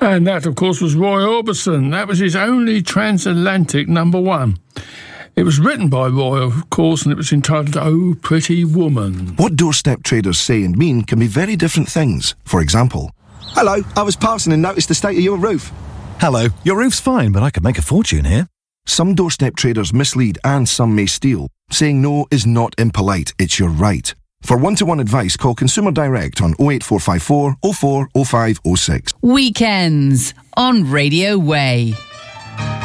And that, of course, was Roy Orbison. That was his only transatlantic number one. It was written by Roy, of course, and it was entitled Oh Pretty Woman. What doorstep traders say and mean can be very different things. For example, hello, I was passing and noticed the state of your roof. Hello, your roof's fine, but I could make a fortune here. Some doorstep traders mislead and some may steal. Saying no is not impolite, it's your right. For one-to-one advice, call Consumer Direct on 08454 04 05 06. Weekends on Radio Way.